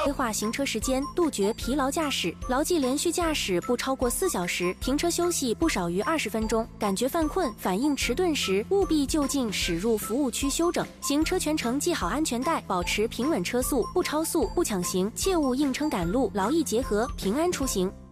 规划行车时间，杜绝疲劳驾驶，牢记连续驾驶不超过4小时，停车休息不少于20分钟。感觉犯困、反应迟钝时，务必就近驶入服务区休整。行车全程系好安全带，保持平稳车速，不超速、不抢行，切勿硬撑赶路，劳逸结合，平安出行。